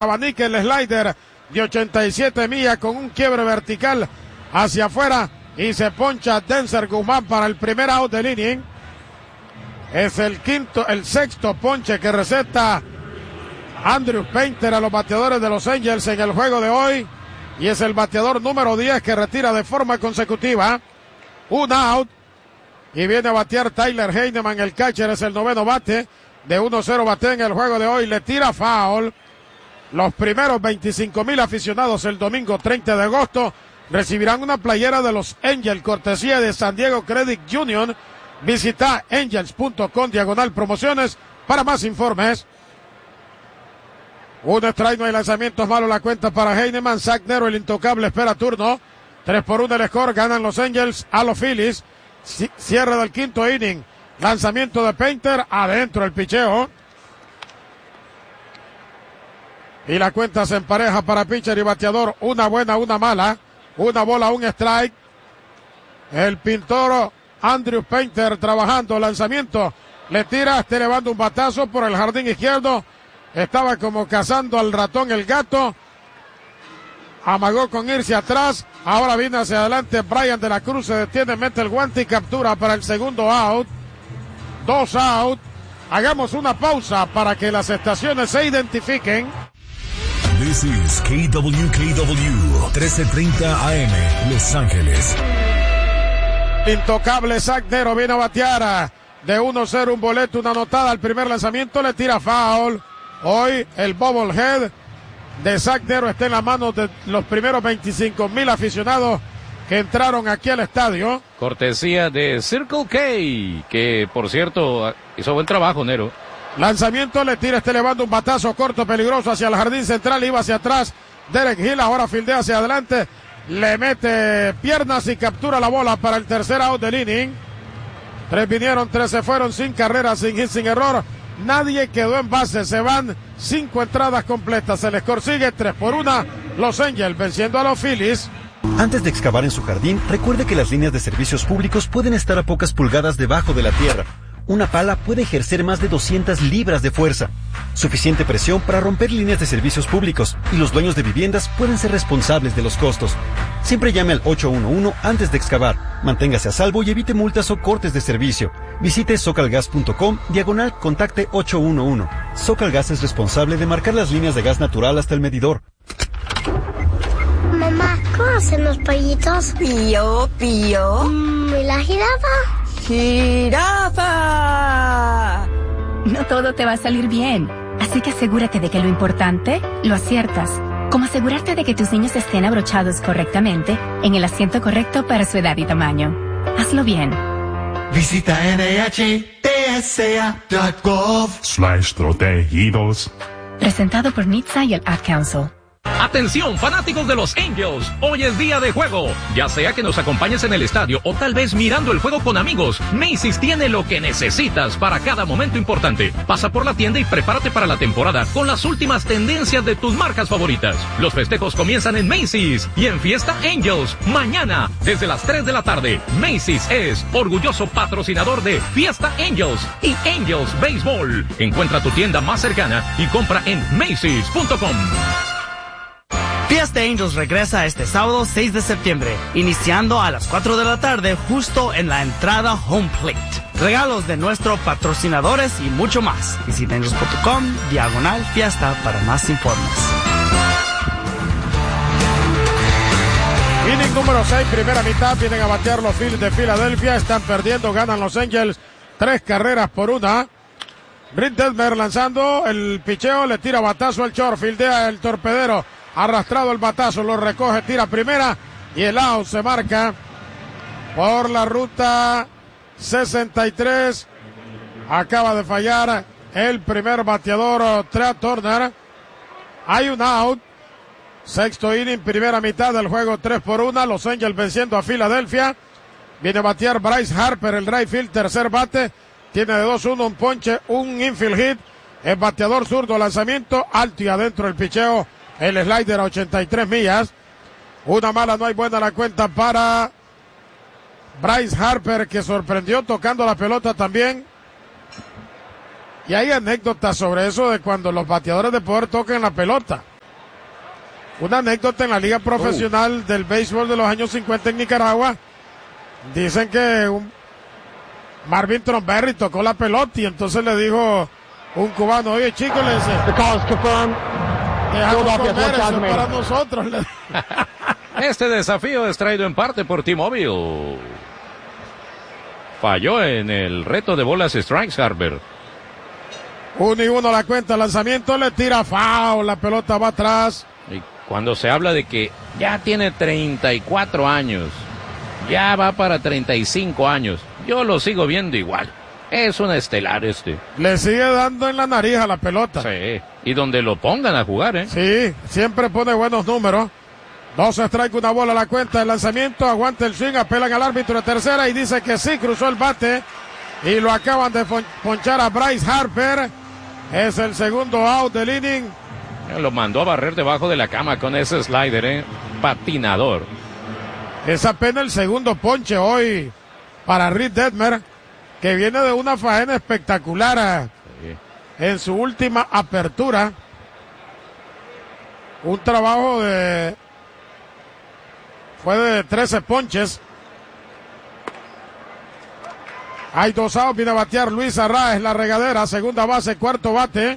abanica el slider de 87 millas con un quiebre vertical hacia afuera y se poncha Denzer Guzmán para el primer out del inning. Es el sexto ponche que receta Andrew Painter a los bateadores de los Angels en el juego de hoy, y es el bateador número 10 que retira de forma consecutiva. Un out y viene a batear Tyler Heineman, el catcher, es el noveno bate. De 1-0 bate en el juego de hoy, le tira foul. Los primeros 25,000 aficionados el domingo 30 de agosto recibirán una playera de los Angels, cortesía de San Diego Credit Union. Visita angels.com/promociones para más informes. Un strike, no hay lanzamientos, malo la cuenta para Heineman. Zach Nero, el intocable, espera turno. 3-1 el score, ganan los Angels a los Phillies. Cierre del quinto inning. Lanzamiento de Painter, adentro el picheo. Y la cuenta se empareja para pitcher y bateador. Una buena, una mala. Una bola, un strike. El pintor Andrew Painter trabajando. Lanzamiento. Le tira, está elevando un batazo por el jardín izquierdo. Estaba como cazando al ratón el gato. Amagó con irse atrás. Ahora viene hacia adelante Brian de la Cruz. Se detiene, mete el guante y captura para el segundo out. 2 out. Hagamos una pausa para que las estaciones se identifiquen. This is KWKW 1330 AM, Los Ángeles. Intocable Zach Nero viene a batear. De 1-0 un boleto, una anotada. El primer lanzamiento le tira foul. Hoy el bobblehead de Zach Nero está en la mano de los primeros 25,000 aficionados que entraron aquí al estadio. Cortesía de Circle K, que por cierto hizo buen trabajo, Nero. Lanzamiento, le tira, está elevando un batazo corto, peligroso hacia el jardín central, iba hacia atrás. Derek Hill ahora fildea hacia adelante, le mete piernas y captura la bola para el tercer out del inning. 3 vinieron, 3 se fueron, sin carreras, sin hit, sin error. Nadie quedó en base, se van 5 entradas completas. El score sigue 3-1. Los Angels venciendo a los Phillies. Antes de excavar en su jardín, recuerde que las líneas de servicios públicos pueden estar a pocas pulgadas debajo de la tierra. Una pala puede ejercer más de 200 libras de fuerza. Suficiente presión para romper líneas de servicios públicos, y los dueños de viviendas pueden ser responsables de los costos. Siempre llame al 811 antes de excavar. Manténgase a salvo y evite multas o cortes de servicio. Visite socalgas.com/contacte 811. Socalgas es responsable de marcar las líneas de gas natural hasta el medidor. Mamá, ¿cómo hacen los pollitos? Pío, pío. ¿Y la jirafa? ¡Jirafa! No todo te va a salir bien, así que asegúrate de que lo importante lo aciertas. Como asegurarte de que tus niños estén abrochados correctamente en el asiento correcto para su edad y tamaño. Hazlo bien. Visita NHTSA.gov/protegidos. Presentado por NHTSA y el Ad Council. Atención, fanáticos de los Angels, hoy es día de juego. Ya sea que nos acompañes en el estadio o tal vez mirando el juego con amigos, Macy's tiene lo que necesitas para cada momento importante. Pasa por la tienda y prepárate para la temporada con las últimas tendencias de tus marcas favoritas. Los festejos comienzan en Macy's y en Fiesta Angels, mañana desde las 3 de la tarde. Macy's es orgulloso patrocinador de Fiesta Angels y Angels Baseball. Encuentra tu tienda más cercana y compra en Macy's.com. Fiesta Angels regresa este sábado 6 de septiembre, iniciando a las 4 de la tarde justo en la entrada Home Plate. Regalos de nuestros patrocinadores y mucho más. Visita angels.com/fiesta para más informes. Inning número 6, primera mitad, vienen a batear los Phillies de Filadelfia, están perdiendo, ganan los Angels 3-1. Britt Detmer lanzando el picheo, le tira batazo al short, fildea el torpedero. Arrastrado el batazo, lo recoge, tira primera y el out se marca por la ruta 63. Acaba de fallar el primer bateador, Trea Turner. Hay un out. Sexto inning, primera mitad del juego, 3-1. Los Angels venciendo a Filadelfia. Viene a batear Bryce Harper, el right field, tercer bate. Tiene de 2-1, un ponche, un infield hit. El bateador zurdo, lanzamiento alto y adentro el picheo. El slider a 83 millas. Una mala, no hay buena la cuenta para Bryce Harper, que sorprendió tocando la pelota también. Y hay anécdotas sobre eso de cuando los bateadores de poder tocan la pelota. Una anécdota en la liga profesional del béisbol de los años 50 en Nicaragua. Dicen que Marvin Tromberry tocó la pelota y entonces le dijo un cubano, oye chico, le dice, dejamos comer eso para nosotros. Este desafío es traído en parte por T-Mobile. Falló en el reto de bolas strikes, Harper. 1-1 la cuenta, lanzamiento, le tira foul, la pelota va atrás. Y cuando se habla de que ya tiene 34 años, ya va para 35 años, yo lo sigo viendo igual. Es un estelar este. Le sigue dando en la nariz a la pelota. Sí, y donde lo pongan a jugar, ¿eh? Sí, siempre pone buenos números. 2 strikes, una bola a la cuenta, el lanzamiento, aguanta el swing, apelan al árbitro de tercera y dice que sí, cruzó el bate. Y lo acaban de ponchar a Bryce Harper. Es el segundo out del inning. Lo mandó a barrer debajo de la cama con ese slider, patinador. Es apenas el segundo ponche hoy para Reed Detmer, que viene de una faena espectacular en su última apertura. Un trabajo fue de 13 ponches. Hay 2 outs, viene a batear Luis Arraez, la regadera, segunda base, cuarto bate.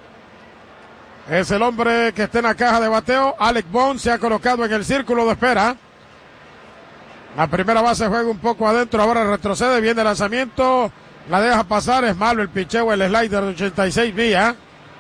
Es el hombre que está en la caja de bateo. Alec Bohm se ha colocado en el círculo de espera. La primera base juega un poco adentro, ahora retrocede, viene el lanzamiento, la deja pasar, es malo el picheo, el slider de 86 millas.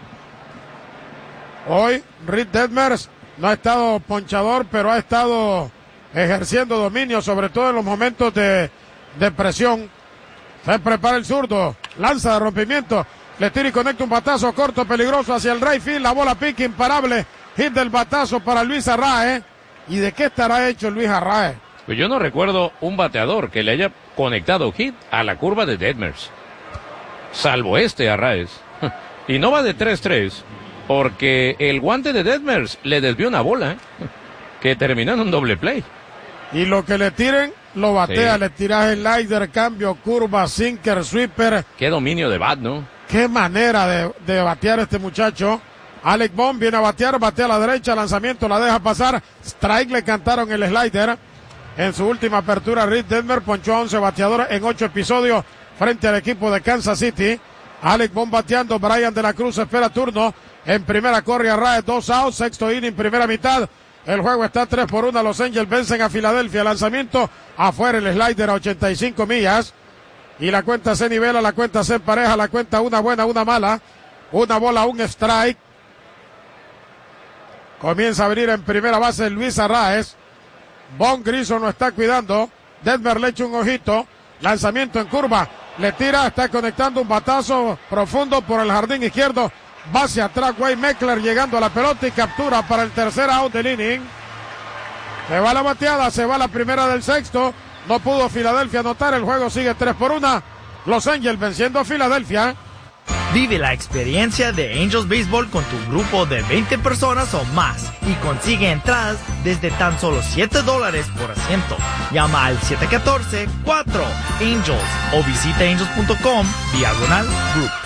Hoy Reed Detmer no ha estado ponchador, pero ha estado ejerciendo dominio, sobre todo en los momentos de presión. Se prepara el zurdo, lanza de rompimiento, le tira y conecta un batazo corto, peligroso hacia el right field, la bola pica imparable, hit del batazo para Luis Arraez. ¿Y de qué estará hecho Luis Arraez? Pues yo no recuerdo un bateador que le haya conectado hit a la curva de Detmers, salvo Arraez. Y no va de 3-3, porque el guante de Detmers le desvió una bola, que terminó en un doble play. Y lo que le tiren, lo batea, sí. Le tiras el slider, cambio, curva, sinker, sweeper. Qué dominio de bat, ¿no? Qué manera de batear este muchacho. Alec Bohm viene a batear, batea a la derecha, lanzamiento, la deja pasar. Strike, le cantaron el slider. En su última apertura, Reed Detmer ponchó a 11 bateadores en 8 episodios frente al equipo de Kansas City. Alec Bohm bateando, Brian de la Cruz espera turno. En primera corre Arraez, 2 outs, sexto inning, primera mitad. El juego está 3-1, Los Angels vencen a Filadelfia. Lanzamiento, afuera el slider a 85 millas. Y la cuenta se nivela, la cuenta se empareja, la cuenta una buena, una mala. Una bola, un strike. Comienza a abrir en primera base Luis Arraez. Von Grison lo está cuidando. Detmer le echa un ojito. Lanzamiento en curva. Le tira, está conectando un batazo profundo por el jardín izquierdo. Base atrás, Wade Meckler llegando a la pelota y captura para el tercer out del inning. Se va la bateada, se va la primera del sexto. No pudo Filadelfia anotar, el juego sigue 3-1. Los Angels venciendo a Filadelfia. Vive la experiencia de Angels Baseball con tu grupo de 20 personas o más y consigue entradas desde tan solo $7 por asiento. Llama al 714-4-ANGELS o visita angels.com/groups.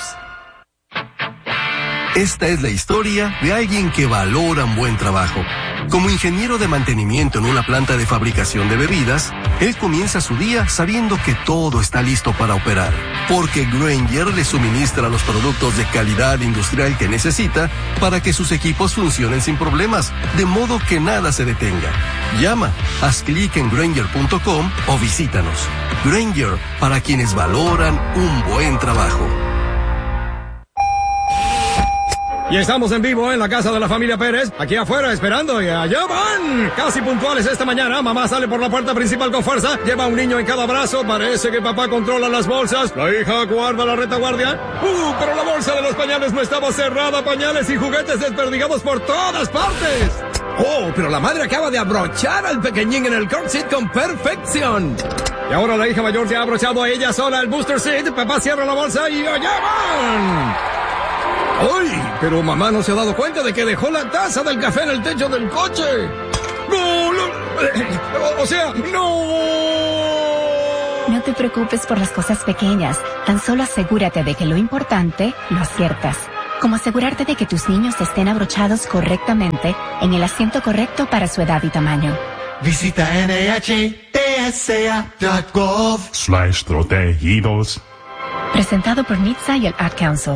Esta es la historia de alguien que valora un buen trabajo. Como ingeniero de mantenimiento en una planta de fabricación de bebidas, él comienza su día sabiendo que todo está listo para operar, porque Grainger le suministra los productos de calidad industrial que necesita para que sus equipos funcionen sin problemas, de modo que nada se detenga. Llama, haz clic en Grainger.com o visítanos. Grainger, para quienes valoran un buen trabajo. Y estamos en vivo en la casa de la familia Pérez, aquí afuera esperando y allá van. Casi puntuales esta mañana, mamá sale por la puerta principal con fuerza, lleva a un niño en cada brazo, parece que papá controla las bolsas, la hija guarda la retaguardia. Pero la bolsa de los pañales no estaba cerrada, pañales y juguetes desperdigados por todas partes. Pero la madre acaba de abrochar al pequeñín en el car seat con perfección. Y ahora la hija mayor se ha abrochado a ella sola el booster seat, papá cierra la bolsa y allá van. ¡Ay! Pero mamá no se ha dado cuenta de que dejó la taza del café en el techo del coche. ¡No! O sea, ¡no! No te preocupes por las cosas pequeñas. Tan solo asegúrate de que lo importante lo aciertas. como asegurarte de que tus niños estén abrochados correctamente en el asiento correcto para su edad y tamaño. Visita NHTSA.gov/protegidos. Presentado por NHTSA y el Ad Council.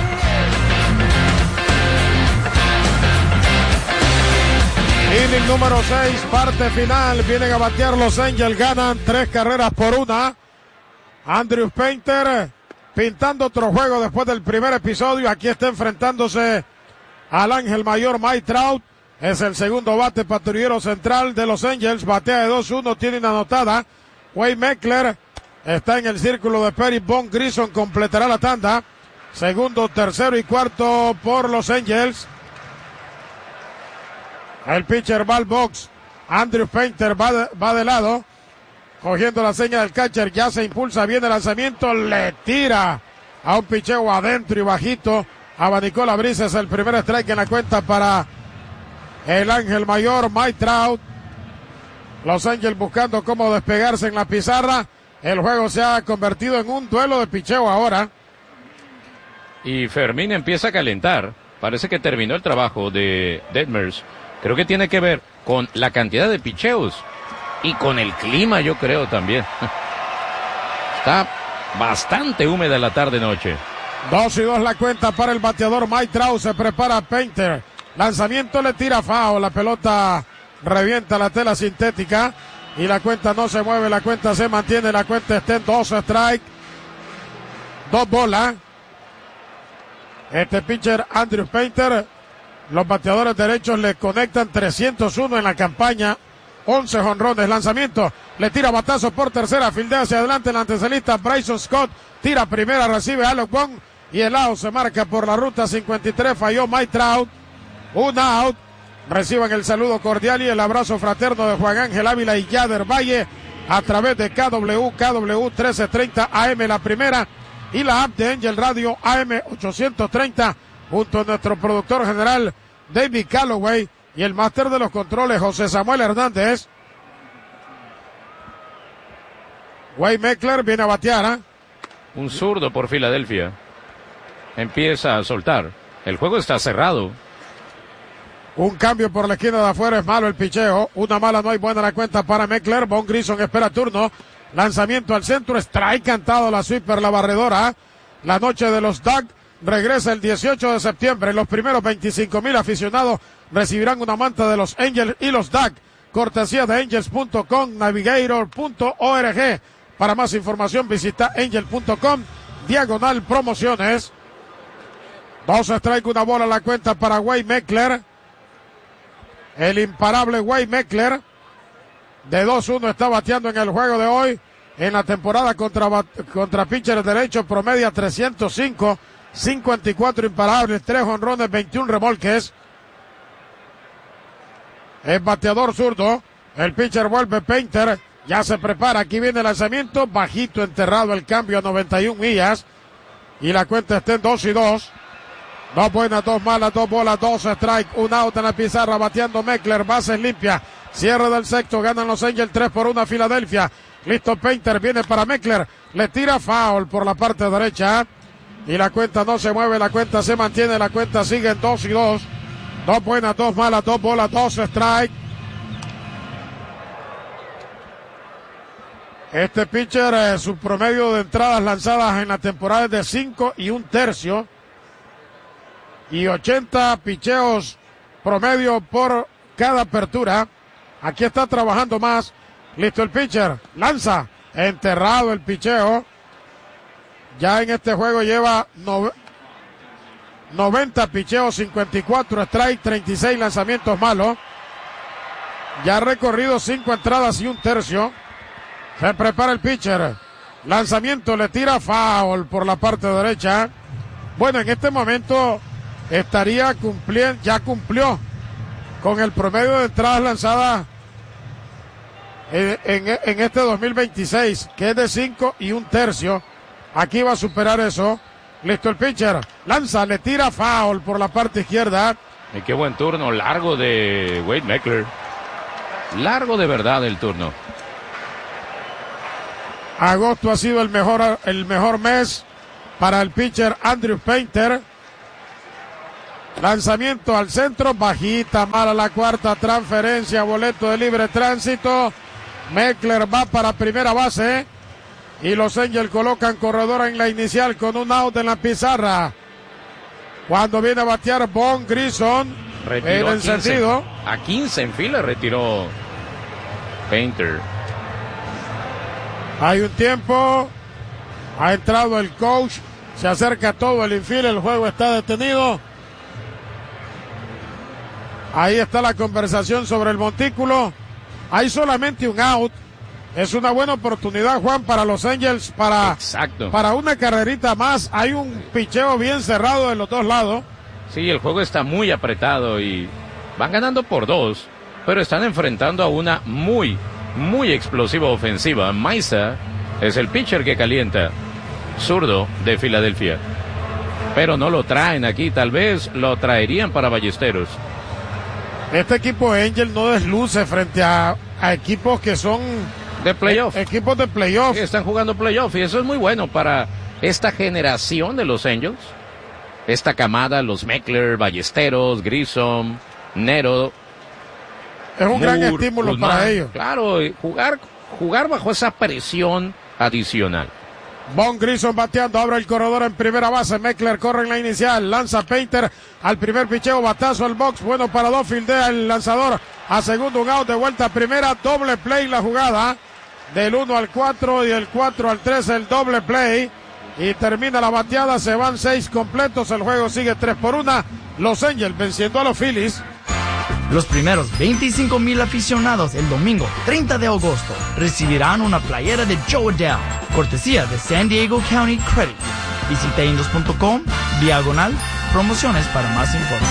Inning número 6, parte final. Vienen a batear los Angels, ganan 3-1. Andrew Painter pintando otro juego después del primer episodio. Aquí está enfrentándose al ángel mayor Mike Trout. Es el segundo bate patrullero central de los Angels. Batea de 2-1, tiene una anotada. Wade Meckler está en el círculo de Perry. Von Grison completará la tanda. Segundo, tercero y cuarto por los Angels. El pitcher va al box. Andrew Painter va de lado. Cogiendo la seña del catcher. Ya se impulsa bien el lanzamiento. Le tira a un picheo adentro y bajito. Abanicó la brisa. Es el primer strike en la cuenta para el ángel mayor Mike Trout. Los Angels buscando cómo despegarse en la pizarra. El juego se ha convertido en un duelo de picheo ahora. Y Fermín empieza a calentar. Parece que terminó el trabajo de Detmers. Creo que tiene que ver con la cantidad de picheos y con el clima, yo creo también. Está bastante húmeda la tarde-noche. 2-2 la cuenta para el bateador Mike Trout. Se prepara Painter. Lanzamiento, le tira foul. La pelota revienta la tela sintética y la cuenta no se mueve. La cuenta se mantiene. La cuenta está en 2 strike. 2 bolas. Este pitcher Andrew Painter. Los bateadores derechos le conectan 301 en la campaña. 11 jonrones. Lanzamiento. Le tira batazo por tercera. Fildea hacia adelante el antesalista Bryson Scott. Tira primera. Recibe Alec Wong. Y el out se marca por la ruta 53. Falló Mike Trout. Un out. Reciban el saludo cordial y el abrazo fraterno de Juan Ángel Ávila y Yader Valle a través de KW 1330 AM la primera y la app de Angel Radio AM 830 junto a nuestro productor general David Calloway y el máster de los controles José Samuel Hernández. Wade Meckler viene a batear. Un zurdo por Filadelfia. Empieza a soltar. El juego está cerrado. Un cambio por la esquina de afuera, es malo el picheo. Una mala, no hay buena la cuenta para Meckler. Von Grison espera turno. Lanzamiento al centro, strike cantado, la sweeper, la barredora. La noche de los Doug regresa el 18 de septiembre. Los primeros 25,000 aficionados recibirán una manta de los Angels y los Doug. Cortesía de angels.com, navigator.org. Para más información visita angel.com/promociones. 2 strike, una bola la cuenta para Wade Meckler. El imparable Wade Meckler de 2-1 está bateando en el juego de hoy. En la temporada contra pitchers derecho promedia 305, 54 imparables, 3 jonrones, 21 remolques. El bateador zurdo. El pitcher vuelve Painter. Ya se prepara. Aquí viene el lanzamiento. Bajito enterrado el cambio a 91 millas. Y la cuenta está en 2-2. 2 buenas, 2 malas, 2 bolas, 2 strike, 1 out en la pizarra, bateando Meckler, bases limpias, cierre del sexto, ganan los Angels 3-1 Filadelfia. Listo Painter, viene para Meckler, le tira foul por la parte derecha y la cuenta no se mueve, la cuenta se mantiene, la cuenta sigue en 2-2. 2 buenas, 2 malas, 2 bolas, 2 strike. Este pitcher, su promedio de entradas lanzadas en la temporada es de 5 1/3. Y 80 picheos promedio por cada apertura. Aquí está trabajando más. Listo el pitcher. Lanza. Enterrado el picheo. Ya en este juego lleva 90 picheos, 54 strike, 36 lanzamientos malos. Ya ha recorrido 5 entradas y 1/3. Se prepara el pitcher. Lanzamiento, le tira foul por la parte derecha. Bueno, en este momento estaría cumpliendo, ya cumplió con el promedio de entradas lanzadas en este 2026, que es de 5 1/3. Aquí va a superar eso. Listo el pitcher. Lanza, le tira foul por la parte izquierda. Y qué buen turno, largo de Wade Meckler. Largo de verdad el turno. Agosto ha sido el mejor mes para el pitcher Andrew Painter. Lanzamiento al centro, bajita, mala la cuarta transferencia, boleto de libre tránsito. Meckler va para primera base y los Angels colocan corredor en la inicial con un out en la pizarra. Cuando viene a batear Von Grissom en el encendido. A 15 en fila retiró Painter. Hay un tiempo, ha entrado el coach, se acerca todo el infield, el juego está detenido. Ahí está la conversación sobre el montículo. Hay solamente un out. Es una buena oportunidad, Juan, para los Angels para una carrerita más. Hay un picheo bien cerrado de los dos lados. Sí, el juego está muy apretado y van ganando por 2, pero están enfrentando a una muy explosiva ofensiva. Maiza es el pitcher que calienta, zurdo de Filadelfia. Pero no lo traen aquí, tal vez lo traerían para Ballesteros. Este equipo de Angels no desluce frente a equipos que son de playoff. Equipos de playoff. Están jugando playoff y eso es muy bueno para esta generación de los Angels. Esta camada, los Meckler, Ballesteros, Grissom, Nero. Es un gran estímulo Guzmán, para ellos. Claro, jugar bajo esa presión adicional. Von Grissom bateando, abre el corredor en primera base. Meckler corre en la inicial, lanza Painter al primer picheo, batazo al box, bueno para dos, fildea el lanzador a segundo, un out de vuelta a primera, doble play la jugada, del 1 al 4 y del 4 al 3 el doble play, y termina la bateada, se van 6 completos, el juego sigue 3-1, los Angels venciendo a los Phillies. Los primeros 25,000 aficionados el domingo 30 de agosto recibirán una playera de Joe Adele, cortesía de San Diego County Credit. Visita Indos.com/promociones para más informes.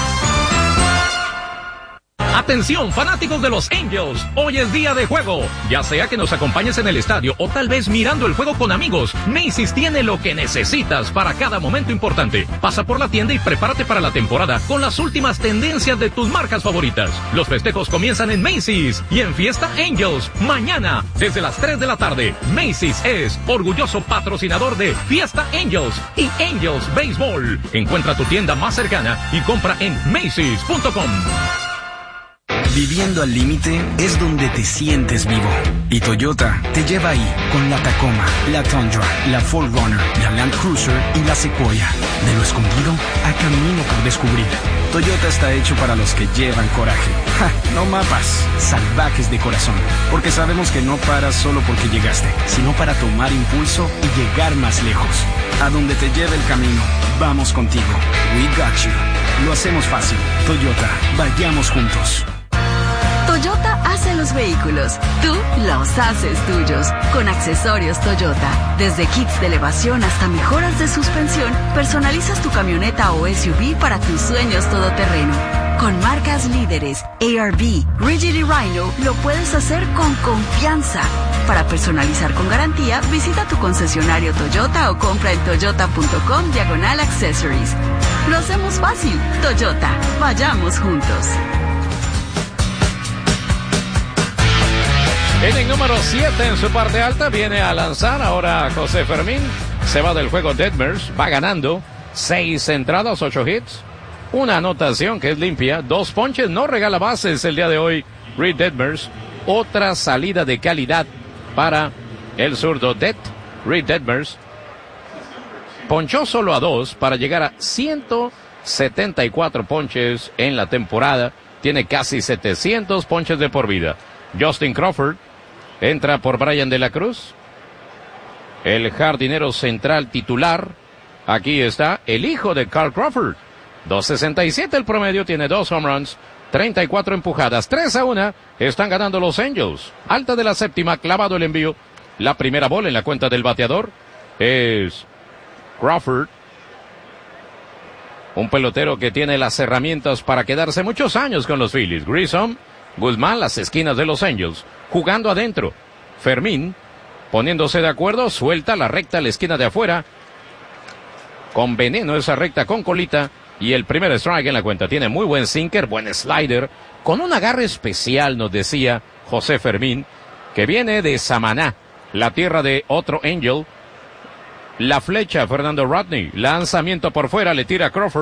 Atención, fanáticos de los Angels, hoy es día de juego. Ya sea que nos acompañes en el estadio o tal vez mirando el juego con amigos, Macy's tiene lo que necesitas para cada momento importante. Pasa por la tienda y prepárate para la temporada con las últimas tendencias de tus marcas favoritas. Los festejos comienzan en Macy's y en Fiesta Angels, mañana desde las 3 de la tarde. Macy's es orgulloso patrocinador de Fiesta Angels y Angels Baseball. Encuentra tu tienda más cercana y compra en Macy's.com. Viviendo al límite es donde te sientes vivo. Y Toyota te lleva ahí con la Tacoma, la Tundra, la 4Runner, la Land Cruiser y la Sequoia. De lo escondido a camino por descubrir. Toyota está hecho para los que llevan coraje. No mapas, salvajes de corazón. Porque sabemos que no paras solo porque llegaste, sino para tomar impulso y llegar más lejos. A donde te lleve el camino, vamos contigo. We got you. Lo hacemos fácil. Toyota, vayamos juntos. Toyota hace los vehículos, tú los haces tuyos. Con accesorios Toyota, desde kits de elevación hasta mejoras de suspensión, personalizas tu camioneta o SUV para tus sueños todoterreno. Con marcas líderes, ARB, Rigid y Rhino, lo puedes hacer con confianza. Para personalizar con garantía, visita tu concesionario Toyota o compra en toyota.com/accessories. Lo hacemos fácil. Toyota, vayamos juntos. Inning número 7 en su parte alta, viene a lanzar ahora José Fermín, se va del juego Detmers, va ganando, 6 entradas, 8 hits, una anotación que es limpia, 2 ponches, no regala bases el día de hoy, Reed Detmers, otra salida de calidad para el zurdo Reed Detmers, ponchó solo a 2 para llegar a 174 ponches en la temporada, tiene casi 700 ponches de por vida. Justin Crawford entra por Brian de la Cruz, el jardinero central titular. Aquí está el hijo de Carl Crawford, 2.67 el promedio, tiene 2 home runs, 34 empujadas, 3-1, están ganando los Angels. Alta de la séptima, clavado el envío, la primera bola en la cuenta del bateador es Crawford, un pelotero que tiene las herramientas para quedarse muchos años con los Phillies. Grissom, Guzmán, las esquinas de los Angels, jugando adentro. Fermín, poniéndose de acuerdo, suelta la recta a la esquina de afuera. Con veneno esa recta con colita. Y el primer strike en la cuenta. Tiene muy buen sinker, buen slider. Con un agarre especial, nos decía José Fermín, que viene de Samaná, la tierra de otro Angel. La flecha, Fernando Rodney. Lanzamiento por fuera, le tira Crawford.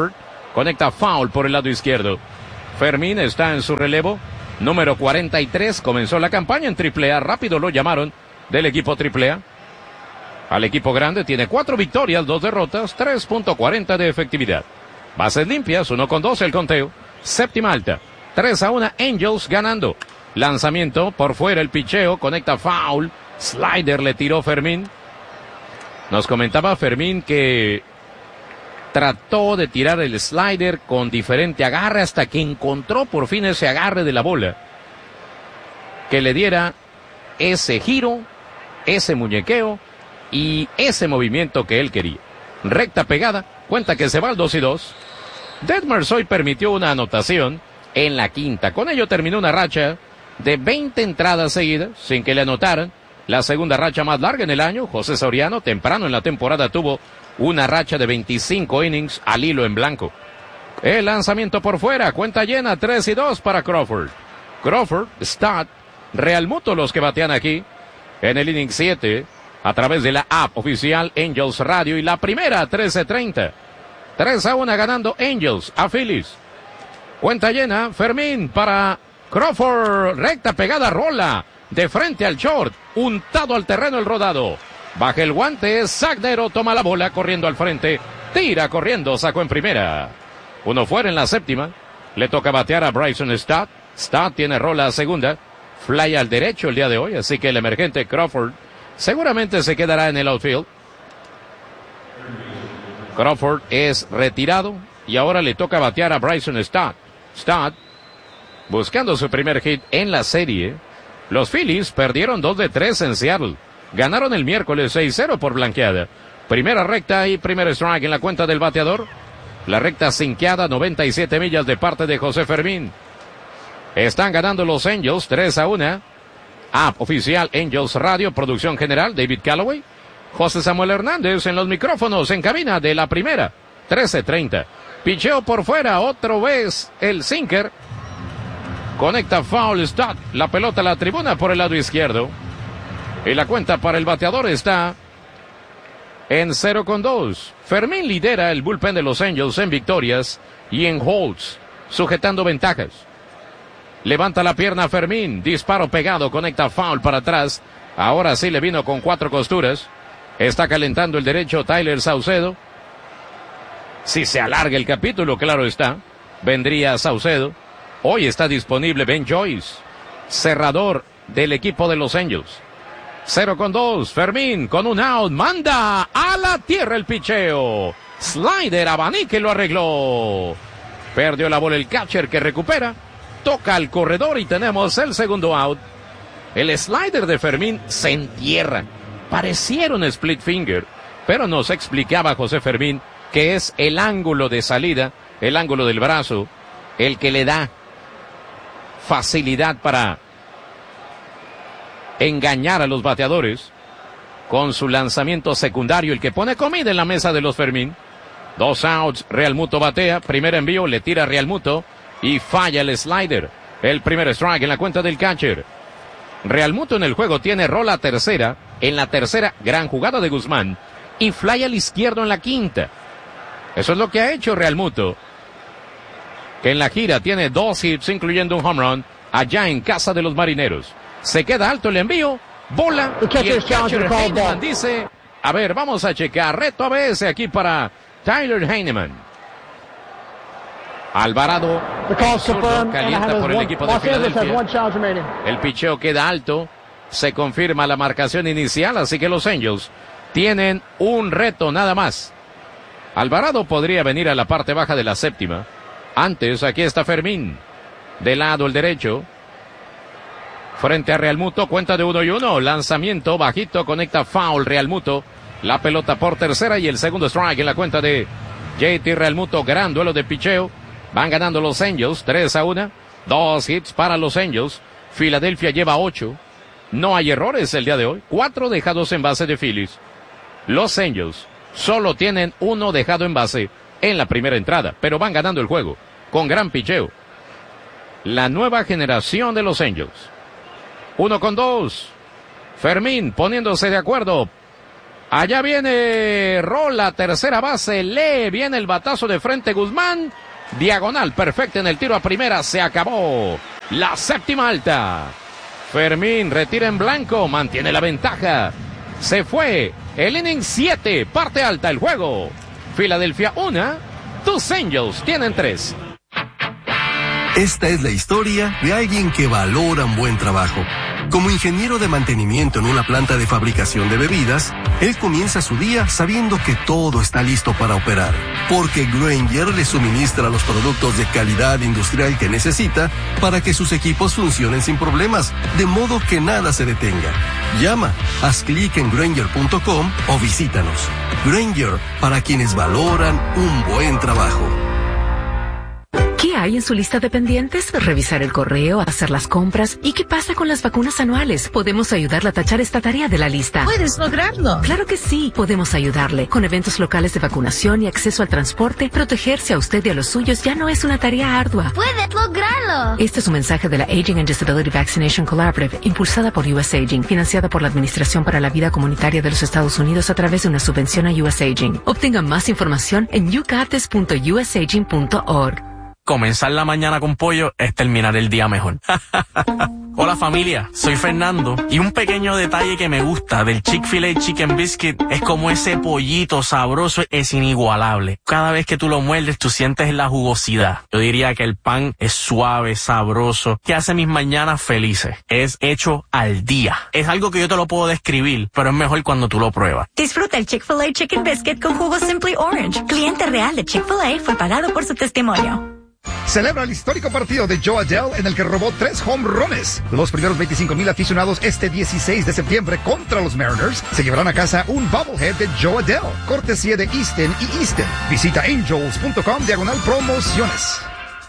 conecta foul por el lado izquierdo. Fermín está en su relevo, número 43, comenzó la campaña en AAA, rápido lo llamaron del equipo AAA. Al equipo grande tiene 4 victorias, 2 derrotas, 3.40 de efectividad. Bases limpias, 1-2 el conteo. Séptima alta, 3-1 Angels ganando. Lanzamiento por fuera, el picheo, conecta foul. Slider le tiró Fermín. Nos comentaba Fermín que trató de tirar el slider con diferente agarre hasta que encontró por fin ese agarre de la bola que le diera ese giro, ese muñequeo y ese movimiento que él quería. Recta pegada, cuenta que se va al 2-2. Detmers hoy permitió una anotación en la quinta. Con ello terminó una racha de 20 entradas seguidas sin que le anotaran. La segunda racha más larga en el año. José Soriano temprano en la temporada tuvo una racha de 25 innings al hilo en blanco. El lanzamiento por fuera, cuenta llena, 3-2 para Crawford. Crawford, Stott, Realmuto los que batean aquí en el inning 7 a través de la app oficial Angels Radio y la primera 13:30. 3-1 ganando Angels a Phillies. Cuenta llena, Fermín para Crawford, recta pegada, rola de frente al short, untado al terreno el rodado. Baja el guante, Sagnero toma la bola corriendo al frente, tira corriendo, sacó en primera. Uno fuera en la séptima, le toca batear a Bryson Stott. Stott tiene rola a segunda, fly al derecho el día de hoy, así que el emergente Crawford seguramente se quedará en el outfield. Crawford es retirado y ahora le toca batear a Bryson Stott. Stott buscando su primer hit en la serie. Los Phillies perdieron 2-3 en Seattle. Ganaron el miércoles 6-0 por blanqueada. Primera recta y primer strike en la cuenta del bateador. La recta sinqueada, 97 millas de parte de José Fermín. Están ganando los Angels 3-1. App oficial Angels Radio, producción general David Calloway. José Samuel Hernández en los micrófonos en cabina de la primera. 13:30. Picheo por fuera, otra vez el sinker. Conecta foul Stott, la pelota a la tribuna por el lado izquierdo. Y la cuenta para el bateador está en 0-2. Fermín lidera el bullpen de los Angels en victorias y en holds, sujetando ventajas. Levanta la pierna Fermín, disparo pegado, conecta foul para atrás. Ahora sí le vino con 4 costuras. Está calentando el derecho Tyler Saucedo. Si se alarga el capítulo, claro está, vendría Saucedo. Hoy está disponible Ben Joyce, cerrador del equipo de los Angels. 0-2, Fermín con un out, manda a la tierra el picheo. Slider, abanique lo arregló. Perdió la bola el catcher que recupera. Toca al corredor y tenemos el segundo out. El slider de Fermín se entierra. Pareciera un split finger, pero nos explicaba José Fermín que es el ángulo de salida, el ángulo del brazo, el que le da facilidad para engañar a los bateadores con su lanzamiento secundario, el que pone comida en la mesa de los Fermín. 2 outs, Realmuto batea, primer envío, le tira a Realmuto y falla el slider. El primer strike en la cuenta del catcher. Realmuto en el juego tiene rola tercera, en la tercera gran jugada de Guzmán y fly al izquierdo en la quinta. Eso es lo que ha hecho Realmuto, que en la gira tiene 2 hits, incluyendo un home run, allá en casa de los Marineros. Se queda alto el envío, bola, y el catcher Heineman dice, a ver, vamos a checar, reto ABS aquí para Tyler Heineman. Alvarado, calienta por el equipo de Filadelfia. El picheo queda alto, se confirma la marcación inicial, así que los Angels tienen un reto nada más. Alvarado podría venir a la parte baja de la séptima. Antes, aquí está Fermín, del lado el derecho, frente a Realmuto, cuenta de 1-1, lanzamiento bajito, conecta foul Realmuto, la pelota por tercera y el segundo strike en la cuenta de JT Realmuto. Gran duelo de picheo, van ganando los Angels 3-1, 2 hits para los Angels. Filadelfia lleva 8, no hay errores el día de hoy, 4 dejados en base de Phillies. Los Angels solo tienen 1 dejado en base en la primera entrada, pero van ganando el juego con gran picheo. La nueva generación de los Angels. 1-2. Fermín poniéndose de acuerdo Allá viene Rola, tercera base, lee, viene el batazo de frente Guzmán, diagonal perfecta en el tiro a primera, se acabó la séptima alta. Fermín retira en blanco, mantiene la ventaja, se fue el inning 7, parte alta el juego. Filadelfia 1, tus Angels tienen 3. Esta es la historia de alguien que valora un buen trabajo. Como ingeniero de mantenimiento en una planta de fabricación de bebidas, él comienza su día sabiendo que todo está listo para operar, porque Grainger le suministra los productos de calidad industrial que necesita para que sus equipos funcionen sin problemas, de modo que nada se detenga. Llama, haz clic en Grainger.com o visítanos. Grainger, para quienes valoran un buen trabajo. ¿Qué hay en su lista de pendientes? Revisar el correo, hacer las compras. ¿Y qué pasa con las vacunas anuales? Podemos ayudarle a tachar esta tarea de la lista. ¿Puedes lograrlo? Claro que sí. Podemos ayudarle. Con eventos locales de vacunación y acceso al transporte, protegerse a usted y a los suyos ya no es una tarea ardua. ¡Puedes lograrlo! Este es un mensaje de la Aging and Disability Vaccination Collaborative, impulsada por US Aging, financiada por la Administración para la Vida Comunitaria de los Estados Unidos a través de una subvención a US Aging. Obtenga más información en yougothis.usaging.org. Comenzar la mañana con pollo es terminar el día mejor. Hola familia, soy Fernando y un pequeño detalle que me gusta del Chick-fil-A Chicken Biscuit es como ese pollito sabroso es inigualable. Cada vez que tú lo muerdes tú sientes la jugosidad. Yo diría que el pan es suave, sabroso, que hace mis mañanas felices. Es hecho al día. Es algo que yo te lo puedo describir, pero es mejor cuando tú lo pruebas. Disfruta el Chick-fil-A Chicken Biscuit con jugo Simply Orange. Cliente real de Chick-fil-A fue pagado por su testimonio. Celebra el histórico partido de Joe Adell en el que robó 3 home runs. Los primeros 25,000 aficionados este 16 de septiembre contra los Mariners se llevarán a casa un bobblehead de Joe Adell, cortesía de Easton y Easton. Visita angels.com/promociones.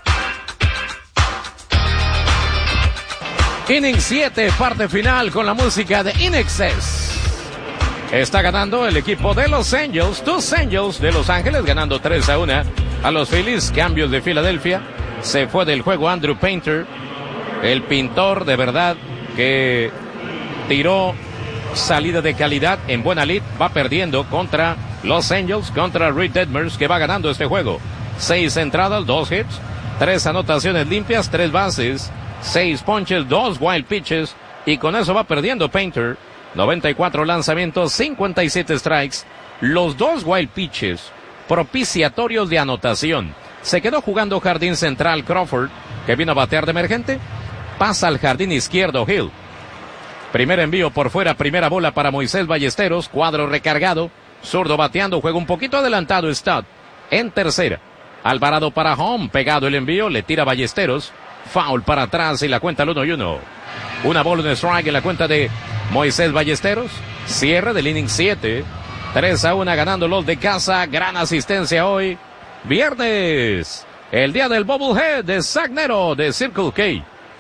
Inning 7, parte final con la música de In Excess. Está ganando el equipo de Los Angels, tus Angels de Los Ángeles, ganando 3-1 a los Phillies. Cambios de Filadelfia. Se fue del juego Andrew Painter, el pintor de verdad que tiró salida de calidad en buena lid. Va perdiendo contra Los Angels, contra Reed Detmers, que va ganando este juego. 6 entradas, 2 hits, 3 anotaciones limpias, 3 bases, 6 ponches, 2 wild pitches, y con eso va perdiendo Painter. 94 lanzamientos, 57 strikes, los 2 wild pitches propiciatorios de anotación. Se quedó jugando jardín central Crawford, que vino a batear de emergente. Pasa al jardín izquierdo Hill. Primer envío por fuera, primera bola para Moisés Ballesteros, cuadro recargado. Zurdo bateando, juega un poquito adelantado Stott. En tercera, Alvarado para home, pegado el envío, le tira Ballesteros. Foul para atrás y la cuenta al 1-1. Una bola de strike en la cuenta de Moisés Ballesteros. Cierre del inning 7. 3-1 ganando los de casa. Gran asistencia hoy. Viernes. El día del bobblehead de Zach Neto de Circle K.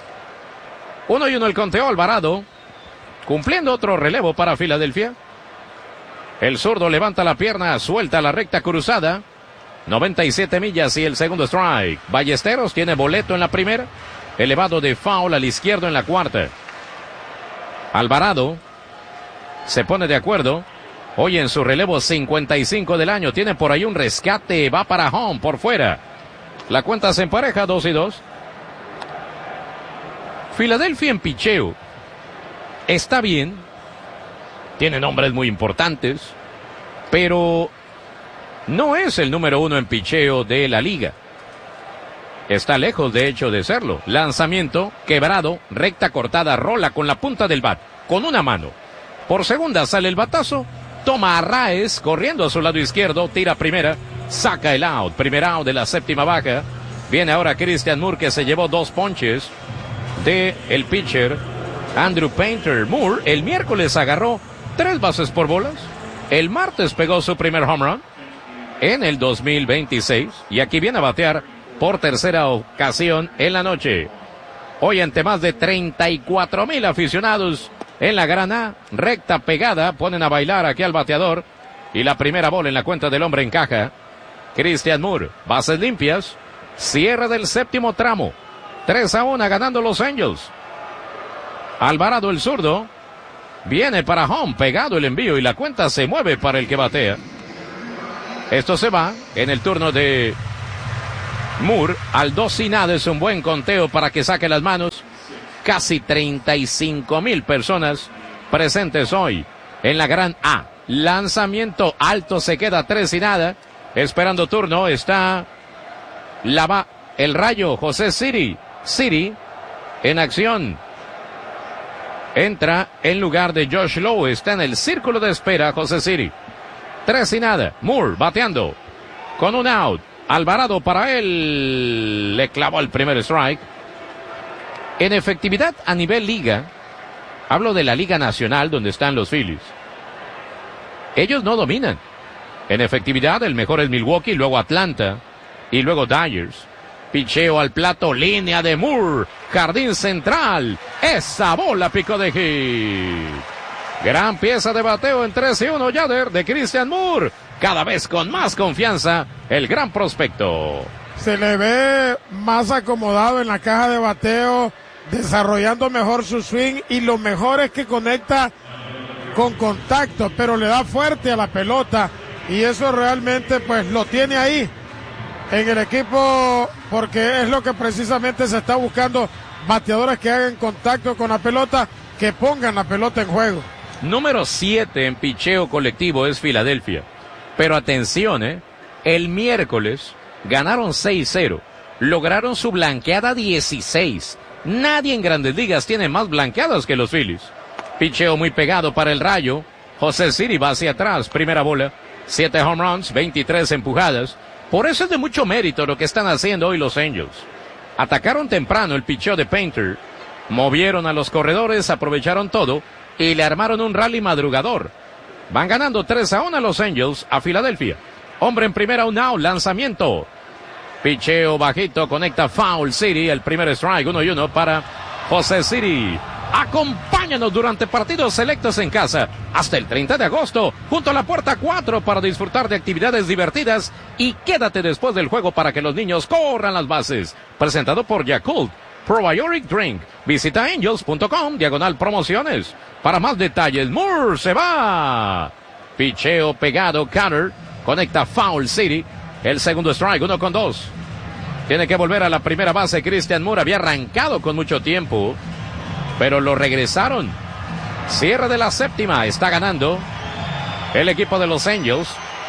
1-1 el conteo. Alvarado cumpliendo otro relevo para Filadelfia. El zurdo levanta la pierna, suelta la recta cruzada. 97 millas y el segundo strike. Ballesteros tiene boleto en la primera. Elevado de foul al izquierdo en la cuarta. Alvarado se pone de acuerdo. Hoy en su relevo 55 del año. Tiene por ahí un rescate. Va para home por fuera. La cuenta se empareja 2-2. Filadelfia en picheo está bien. Tiene nombres muy importantes. Pero no es el número 1 en picheo de la liga. Está lejos, de hecho, de serlo. Lanzamiento, quebrado, recta cortada, rola con la punta del bat, con una mano. Por segunda sale el batazo, toma a Raez, corriendo a su lado izquierdo, tira primera, saca el out. Primer out de la séptima baja. Viene ahora Christian Moore, que se llevó 2 ponches de el pitcher Andrew Painter. Moore el miércoles agarró 3 bases por bolas. El martes pegó su primer home run en el 2026. Y aquí viene a batear por tercera ocasión en la noche. Hoy ante más de 34,000 aficionados en la grana, recta pegada, ponen a bailar aquí al bateador. Y la primera bola en la cuenta del hombre encaja. Christian Moore, bases limpias, cierre del séptimo tramo. 3-1 ganando Los Angels. Alvarado el zurdo, Viene para home, pegado el envío y la cuenta se mueve para el que batea. Esto se va en el turno de Moore al 2-0. Es un buen conteo para que saque las manos. Casi 35,000 personas presentes hoy en la Gran A. Lanzamiento alto, se queda 3-0. Esperando turno está el Rayo, José Siri. Siri en acción. Entra en lugar de Josh Lowe. Está en el círculo de espera José Siri. 3-0. Moore bateando con un out. Alvarado para él. Le clavó el primer strike. En efectividad a nivel liga, hablo de la Liga Nacional donde están los Phillies. Ellos no dominan. En efectividad el mejor es Milwaukee, luego Atlanta y luego Dodgers. Picheo al plato, línea de Moore, jardín central. Esa bola picó de hit. Gran pieza de bateo en 3-1 Yader de Christian Moore. Cada vez con más confianza, el gran prospecto. Se le ve más acomodado en la caja de bateo, desarrollando mejor su swing y lo mejor es que conecta con contacto, pero le da fuerte a la pelota y eso realmente pues lo tiene ahí en el equipo porque es lo que precisamente se está buscando, bateadores que hagan contacto con la pelota, que pongan la pelota en juego. Número 7 en picheo colectivo es Filadelfia, pero atención, el miércoles ganaron 6-0, lograron su blanqueada 16. Nadie en Grandes Ligas tiene más blanqueadas que los Phillies. Picheo muy pegado para el Rayo. José Siri va hacia atrás, primera bola. 7 home runs, 23 empujadas. Por eso es de mucho mérito lo que están haciendo hoy los Angels. Atacaron temprano el picheo de Painter, movieron a los corredores, aprovecharon todo y le armaron un rally madrugador. Van ganando 3-1 los Angels a Filadelfia. Hombre en primera, un out, lanzamiento. Picheo bajito, conecta foul Siri, el primer strike, 1-1 para José Siri. Acompáñanos durante partidos selectos en casa hasta el 30 de agosto, junto a la puerta 4 para disfrutar de actividades divertidas y quédate después del juego para que los niños corran las bases. Presentado por Yakult Probiotic Drink. Visita angels.com/promociones. Para más detalles, Moore se va. Picheo pegado, Cutter, conecta foul City. El segundo strike, 1-2. Tiene que volver a la primera base. Christian Moore había arrancado con mucho tiempo, pero lo regresaron. Cierre de la séptima, está ganando el equipo de los Angels.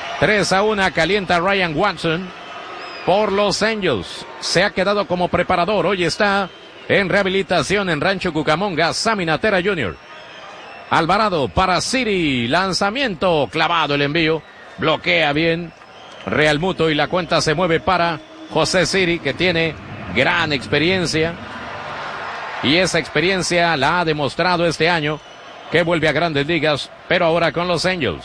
3-1, calienta Ryan Watson por los Angels. Se ha quedado como preparador. Hoy está en rehabilitación en Rancho Cucamonga, Sammy Natera Jr. Alvarado para City, lanzamiento, clavado el envío, bloquea bien Realmuto y la cuenta se mueve para José Siri, que tiene gran experiencia. Y esa experiencia la ha demostrado este año, que vuelve a Grandes Ligas, pero ahora con los Angels.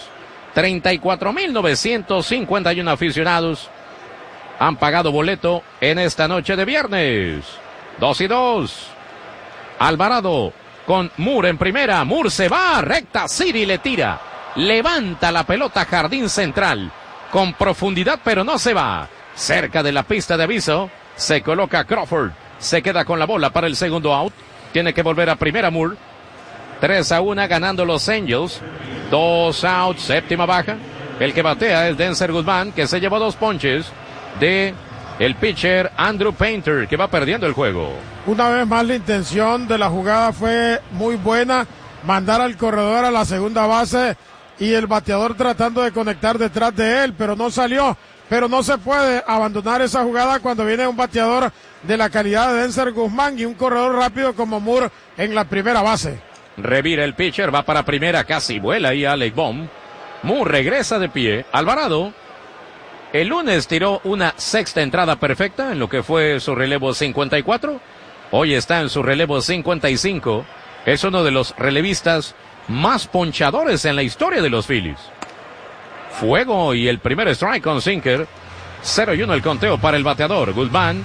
34,951 aficionados han pagado boleto en esta noche de viernes. 2-2. Alvarado con Moore en primera. Moore se va, recta, Siri le tira. Levanta la pelota, jardín central. Con profundidad, pero no se va. Cerca de la pista de aviso, se coloca Crawford. Se queda con la bola para el segundo out. Tiene que volver a primera Moore. 3-1 ganando los Angels. 2 outs, séptima baja. El que batea es Denzer Guzmán, que se llevó 2 ponches de el pitcher Andrew Painter, que va perdiendo el juego. Una vez más la intención de la jugada fue muy buena. Mandar al corredor a la segunda base y el bateador tratando de conectar detrás de él, pero no salió. Pero no se puede abandonar esa jugada cuando viene un bateador de la calidad de Denzer Guzmán y un corredor rápido como Moore en la primera base. Revira el pitcher, va para primera, casi vuela ahí Alec Bohm. Moore regresa de pie. Alvarado, el lunes tiró una sexta entrada perfecta en lo que fue su relevo 54. Hoy está en su relevo 55. Es uno de los relevistas más ponchadores en la historia de los Phillies. Fuego y el primer strike con sinker. 0-1 el conteo para el bateador. Guzmán.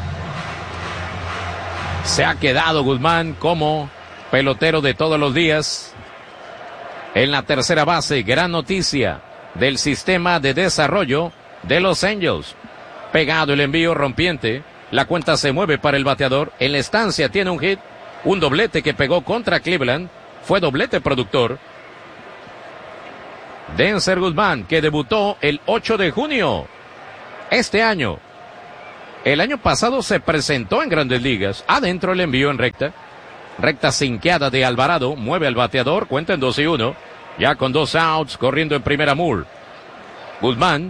Se ha quedado Guzmán como pelotero de todos los días. En la tercera base, gran noticia del sistema de desarrollo de los Angels. Pegado el envío rompiente. La cuenta se mueve para el bateador. En la estancia tiene un hit. Un doblete que pegó contra Cleveland. fue doblete productor. Denzer Guzmán, que debutó el 8 de junio este año. El año pasado se presentó en Grandes Ligas. Adentro el envío en recta. Recta sinqueada de Alvarado. Mueve al bateador. Cuenta en 2-1. Ya con 2 outs. Corriendo en primera Moore. Guzmán.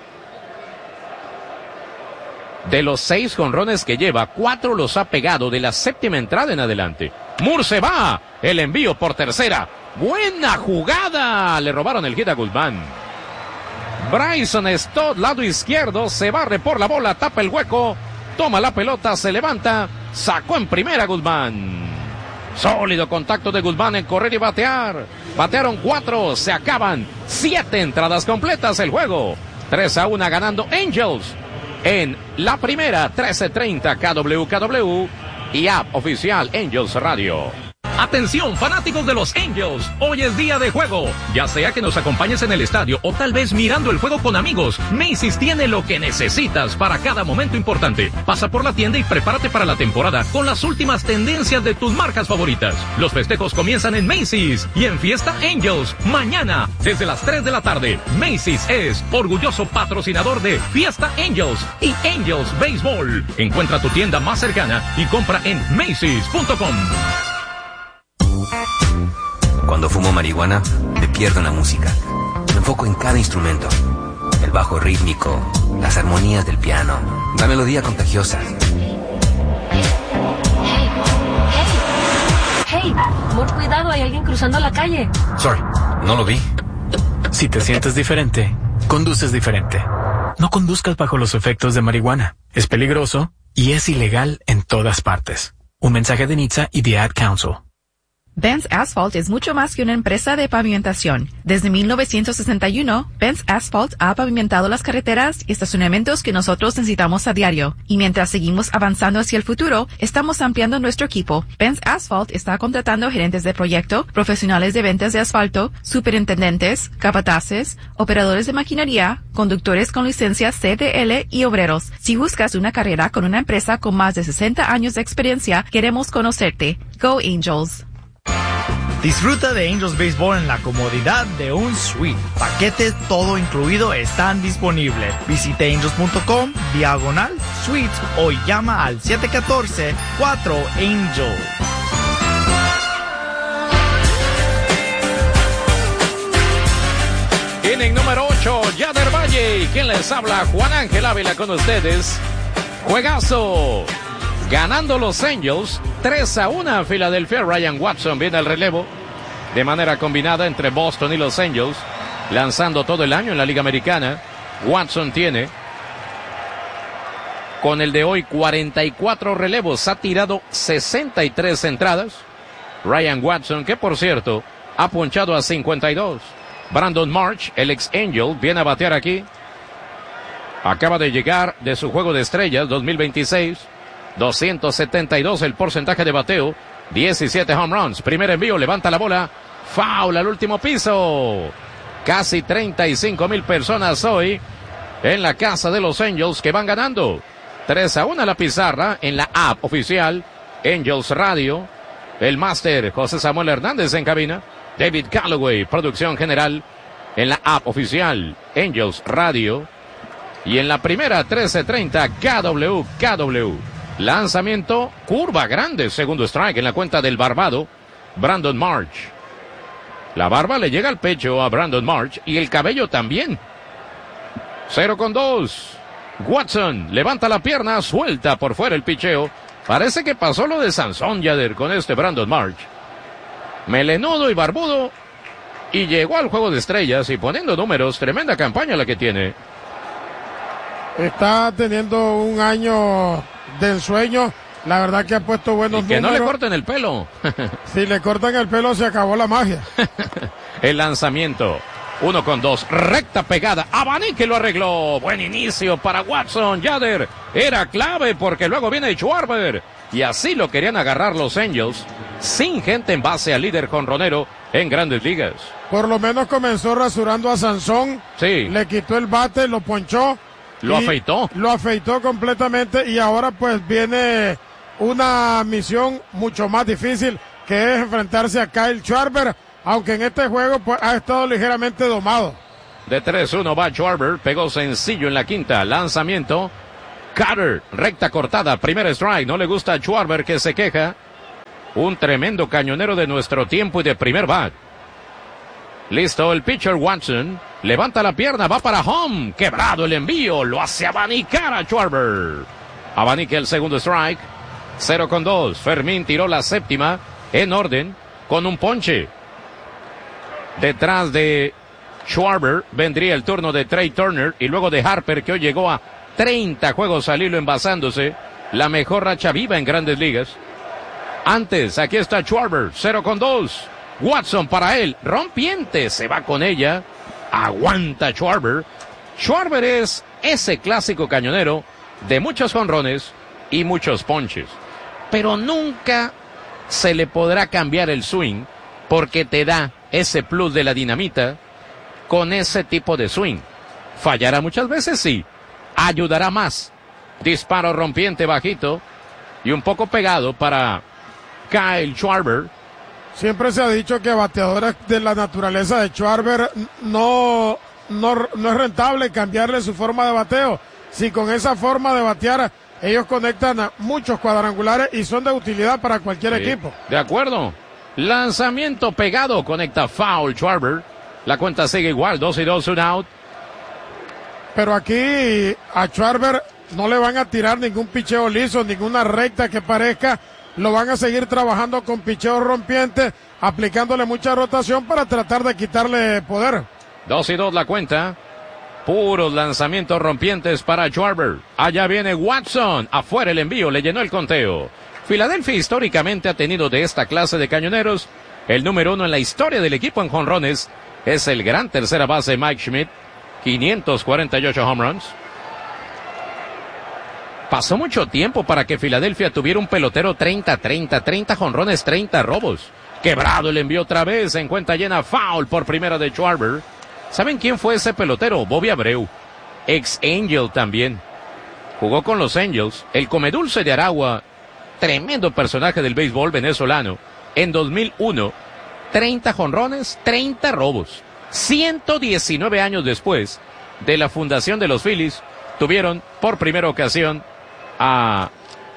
De los 6 jonrones que lleva, 4 los ha pegado de la séptima entrada en adelante. Moore se va. El envío por tercera. Buena jugada. Le robaron el hit a Guzmán. Bryson Stott, lado izquierdo, se barre por la bola, tapa el hueco, toma la pelota, se levanta, sacó en primera Guzmán. Sólido contacto de Guzmán en correr y batear. Batearon 4, se acaban 7 entradas completas el juego. 3-1 ganando Angels en la primera. 13:30 KWKW y app oficial Angels Radio. Atención, fanáticos de los Angels, hoy es día de juego. Ya sea que nos acompañes en el estadio o tal vez mirando el juego con amigos, Macy's tiene lo que necesitas para cada momento importante. Pasa por la tienda y prepárate para la temporada con las últimas tendencias de tus marcas favoritas. Los festejos comienzan en Macy's y en Fiesta Angels, mañana desde las 3 de la tarde. Macy's es orgulloso patrocinador de Fiesta Angels y Angels Baseball. Encuentra tu tienda más cercana y compra en Macy's.com. Cuando fumo marihuana, me pierdo en la música. Me enfoco en cada instrumento. El bajo rítmico, las armonías del piano, la melodía contagiosa. Hey, amor, cuidado, hay alguien cruzando la calle. Sorry, no lo vi. Si te sientes diferente, conduces diferente. No conduzcas bajo los efectos de marihuana. Es peligroso y es ilegal en todas partes. Un mensaje de NHTSA y The Ad Council. Benz Asphalt es mucho más que una empresa de pavimentación. Desde 1961, Benz Asphalt ha pavimentado las carreteras y estacionamientos que nosotros necesitamos a diario. Y mientras seguimos avanzando hacia el futuro, estamos ampliando nuestro equipo. Benz Asphalt está contratando gerentes de proyecto, profesionales de ventas de asfalto, superintendentes, capataces, operadores de maquinaria, conductores con licencia CDL y obreros. Si buscas una carrera con una empresa con más de 60 años de experiencia, queremos conocerte. Go Angels! Disfruta de Angels Baseball en la comodidad de un suite. Paquetes todo incluido están disponibles. Visite angels.com/suites o llama al 714-4ANGEL. Inning número 8, Yader Valle. ¿Y quién les habla? Juan Ángel Ávila con ustedes. Juegazo. Ganando los Angels 3-1 a Filadelfia. Ryan Watson viene al relevo de manera combinada entre Boston y los Angels, lanzando todo el año en la Liga Americana. Watson tiene, con el de hoy, 44 relevos. Ha tirado 63 entradas. Ryan Watson, que por cierto, ha ponchado a 52. Brandon March, el ex Angel, viene a batear aquí. Acaba de llegar de su juego de estrellas 2026. 272 el porcentaje de bateo, 17 home runs. Primer envío, levanta la bola, foul al último piso. Casi 35,000 personas hoy en la casa de los Angels que van ganando 3-1 a la pizarra en la app oficial Angels Radio. El máster José Samuel Hernández en cabina, David Calloway, producción general en la app oficial Angels Radio. Y en la primera 13:30 KWKW. Lanzamiento, curva grande, segundo strike en la cuenta del barbado, Brandon March. La barba le llega al pecho a Brandon March y el cabello también. 0-2. Watson levanta la pierna, suelta por fuera el picheo. Parece que pasó lo de Sansón Yader con este Brandon March. Melenudo y barbudo. Y llegó al juego de estrellas y poniendo números, tremenda campaña la que tiene. Está teniendo un año de ensueño. La verdad que ha puesto buenos números. Que no le corten el pelo. Si le cortan el pelo se acabó la magia. El lanzamiento. 1-2. Recta pegada. Abanique lo arregló. Buen inicio para Watson. Yader era clave porque luego viene Schwarber. Y así lo querían agarrar los Angels. Sin gente en base al líder jonronero en Grandes Ligas. Por lo menos comenzó rasurando a Sansón. Sí. Le quitó el bate, lo ponchó. Lo afeitó. Lo afeitó completamente y ahora pues viene una misión mucho más difícil que es enfrentarse a Kyle Schwarber, aunque en este juego pues ha estado ligeramente domado. De 3-1 va Schwarber, pegó sencillo en la quinta, lanzamiento. Carter, recta cortada, primer strike, no le gusta a Schwarber que se queja. Un tremendo cañonero de nuestro tiempo y de primer bat. Listo, el pitcher Watson, levanta la pierna, va para home, quebrado el envío, lo hace abanicar a Schwarber. Abanica el segundo strike, 0-2, Fermín tiró la séptima, en orden, con un ponche. Detrás de Schwarber vendría el turno de Trey Turner y luego de Harper, que hoy llegó a 30 juegos al hilo envasándose, la mejor racha viva en Grandes Ligas. Antes, aquí está Schwarber, 0-2. Watson para él, rompiente, se va con ella, aguanta Schwarber. Schwarber es ese clásico cañonero de muchos jonrones y muchos ponches, pero nunca se le podrá cambiar el swing porque te da ese plus de la dinamita con ese tipo de swing. Fallará muchas veces, sí, ayudará más. Disparo rompiente bajito y un poco pegado para Kyle Schwarber. Siempre se ha dicho que bateadores de la naturaleza de Schwarber no es rentable cambiarle su forma de bateo. Si con esa forma de batear ellos conectan a muchos cuadrangulares y son de utilidad para cualquier equipo. De acuerdo. Lanzamiento pegado, conecta foul Schwarber. La cuenta sigue igual, 2-2, un out. Pero aquí a Schwarber no le van a tirar ningún picheo liso, ninguna recta que parezca. Lo van a seguir trabajando con picheos rompientes, aplicándole mucha rotación para tratar de quitarle poder. 2-2 la cuenta. Puros lanzamientos rompientes para Schwarber. Allá viene Watson. Afuera el envío, le llenó el conteo. Filadelfia históricamente ha tenido de esta clase de cañoneros. El número 1 en la historia del equipo en jonrones es el gran tercera base Mike Schmidt. 548 home runs. Pasó mucho tiempo para que Filadelfia tuviera un pelotero 30-30, 30 jonrones, 30 robos. Quebrado el envío otra vez, en cuenta llena, foul por primera de Schwarber. ¿Saben quién fue ese pelotero? Bobby Abreu, ex Angel también. Jugó con los Angels, el comedulce de Aragua, tremendo personaje del béisbol venezolano. En 2001, 30 jonrones, 30 robos. 119 años después de la fundación de los Phillies, tuvieron por primera ocasión a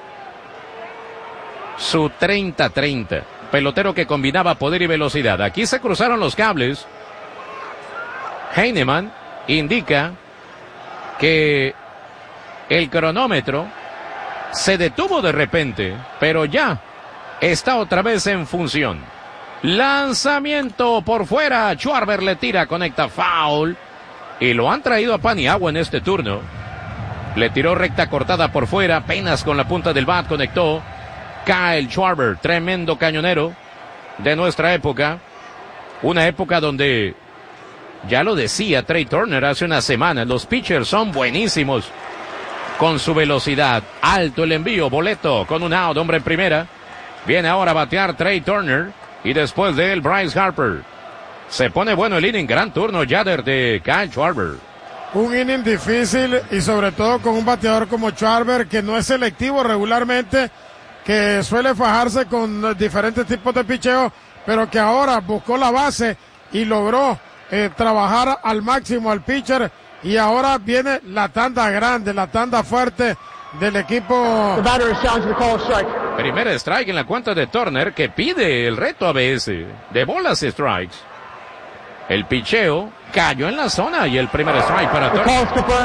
su 30-30. Pelotero que combinaba poder y velocidad. Aquí se cruzaron los cables. Heinemann indica que el cronómetro se detuvo de repente, pero ya está otra vez en función. Lanzamiento por fuera. Schwarber le tira, conecta foul. Y lo han traído a Paniagua en este turno. Le tiró recta cortada por fuera, apenas con la punta del bat conectó. Kyle Schwarber, tremendo cañonero de nuestra época. Una época donde, ya lo decía Trey Turner hace unas semanas, los pitchers son buenísimos con su velocidad. Alto el envío, boleto con un out, hombre en primera. Viene ahora a batear Trey Turner y después de él Bryce Harper. Se pone bueno el inning, gran turno Yader de Kyle Schwarber. Un inning difícil y sobre todo con un bateador como Schwarber que no es selectivo regularmente, que suele fajarse con diferentes tipos de picheo, pero que ahora buscó la base y logró trabajar al máximo al pitcher. Y ahora viene la tanda grande, la tanda fuerte del equipo. Primer strike en la cuenta de Turner, que pide el reto a ABS de bolas y strikes. El picheo cayó en la zona y el primer strike para Turner.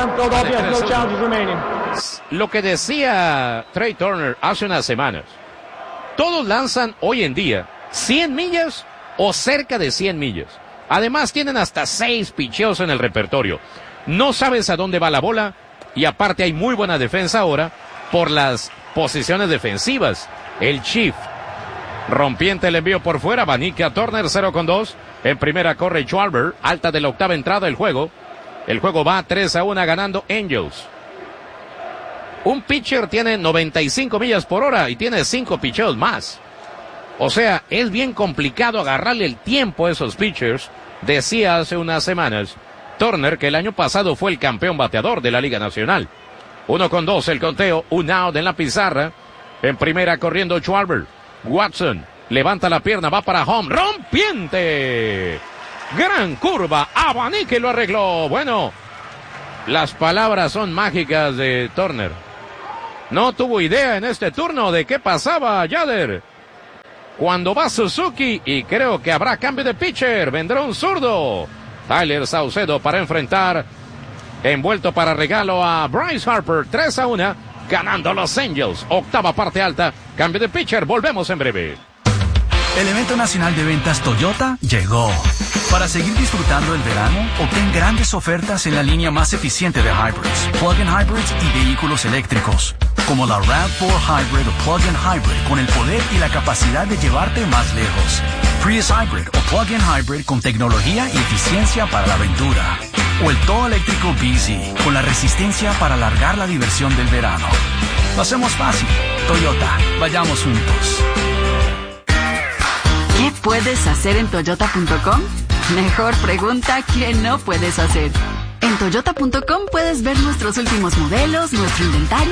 Lo que decía Trey Turner hace unas semanas. Todos lanzan hoy en día 100 millas o cerca de 100 millas. Además tienen hasta 6 picheos en el repertorio. No sabes a dónde va la bola y aparte hay muy buena defensa ahora por las posiciones defensivas. El Chief. Rompiente el envío por fuera, abanica Turner 0-2. En primera corre Schwarber, alta de la octava entrada del juego. El juego va 3-1 ganando Angels. Un pitcher tiene 95 millas por hora y tiene 5 picheos más. O sea, es bien complicado agarrarle el tiempo a esos pitchers. Decía hace unas semanas Turner que el año pasado fue el campeón bateador de la Liga Nacional. 1-2 el conteo, un out en la pizarra. En primera corriendo Schwarber. Watson Levanta la pierna, va para home. Rompiente. Gran curva. Abanique lo arregló. Bueno, las palabras son mágicas de Turner. No tuvo idea en este turno de qué pasaba Yader. Cuando va Suzuki, y creo que habrá cambio de pitcher, vendrá un zurdo. Tyler Saucedo para enfrentar, envuelto para regalo a Bryce Harper. 3-1, ganando los Angels. Octava parte alta, cambio de pitcher, volvemos en breve. El evento nacional de ventas Toyota llegó. Para seguir disfrutando el verano, obtén grandes ofertas en la línea más eficiente de hybrids, plug-in hybrids y vehículos eléctricos, como la RAV4 Hybrid o plug-in hybrid con el poder y la capacidad de llevarte más lejos. Prius Hybrid o plug-in hybrid con tecnología y eficiencia para la aventura. O el todo eléctrico BZ con la resistencia para alargar la diversión del verano. Lo hacemos fácil. Toyota, vayamos juntos. ¿Qué puedes hacer en Toyota.com? Mejor pregunta, ¿qué no puedes hacer? En Toyota.com puedes ver nuestros últimos modelos, nuestro inventario